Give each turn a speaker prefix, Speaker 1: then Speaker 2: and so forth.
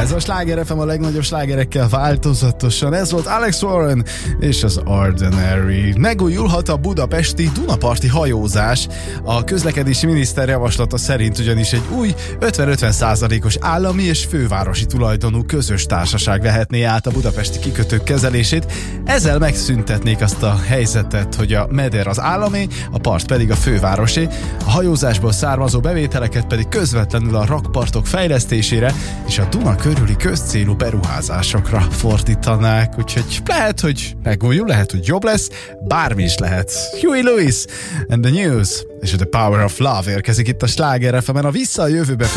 Speaker 1: Ez a Sláger FM a legnagyobb slágerekkel változatosan. Ez volt Alex Warren és az Ordinary. Megújulhat a budapesti Dunaparti hajózás. A közlekedési miniszter javaslata szerint ugyanis egy új 50-50%-os állami és fővárosi tulajdonú közös társaság vehetné át a budapesti kikötők kezelését. Ezzel megszüntetnék azt a helyzetet, hogy a meder az állami, a part pedig a fővárosé. A hajózásból származó bevételeket pedig közvetlenül a rakpartok fejlesztésére és a Duna körüli közcélú beruházásokra fordítanák, úgyhogy lehet, hogy megújul, lehet, hogy jobb lesz, bármi is lehet. Huey Lewis and the News és The Power of Love érkezik itt a Sláger FM-en, a Vissza a jövőbe